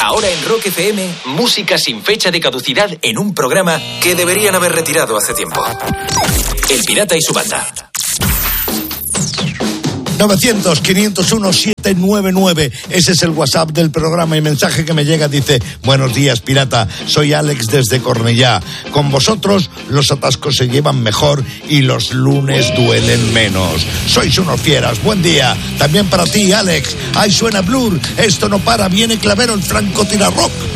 Ahora en Rock FM, música sin fecha de caducidad en un programa que deberían haber retirado hace tiempo. El Pirata y su banda. 900-501-799. Ese es el WhatsApp del programa y mensaje que me llega dice: buenos días, pirata, soy Alex desde Cornellá. Con vosotros los atascos se llevan mejor y los lunes duelen menos. Sois unos fieras, buen día. También para ti, Alex. Ahí suena Blur, esto no para, viene Clavero, el francotirador rock.